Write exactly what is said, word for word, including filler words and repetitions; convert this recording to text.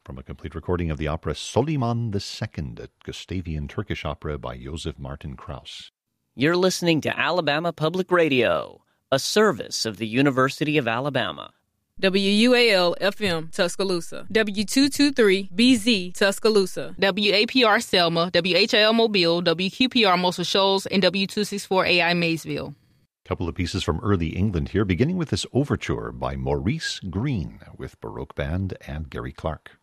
from a complete recording of the opera Soliman the Second, a Gustavian Turkish opera by Joseph Martin Krauss. You're listening to Alabama Public Radio, a service of the University of Alabama. W U A L F M Tuscaloosa, W two twenty-three B Z Tuscaloosa, W A P R Selma, W H L Mobile, W Q P R Muscle Shoals, and W two sixty-four A I Maysville. A couple of pieces from early England here, beginning with this overture by Maurice Greene with Baroque Band and Gary Clark.